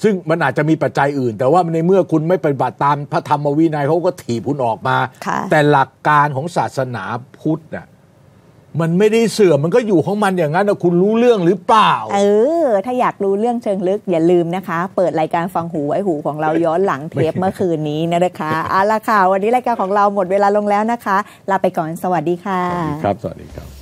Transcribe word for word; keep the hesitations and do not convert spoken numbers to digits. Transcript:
ซึ่งมันอาจจะมีปัจจัยอื่นแต่ว่าในเมื่อคุณไม่ปฏิบัติตามพระธรรมวินัยเขาก็ถีบคุณออกมาแต่หลักการของศาสนาพุทธน่ะมันไม่ได้เสื่อมมันก็อยู่ของมันอย่างนั้นนะคุณรู้เรื่องหรือเปล่าเออถ้าอยากรู้เรื่องเชิงลึกอย่าลืมนะคะเปิดรายการฟังหูไว้หูของเราย้อนหลังเทปเมื่อคืนนี้นะคะเอาละค่ะวันนี้รายการของเราหมดเวลาลงแล้วนะคะลาไปก่อนสวัสดีค่ะครับสวัสดีครับ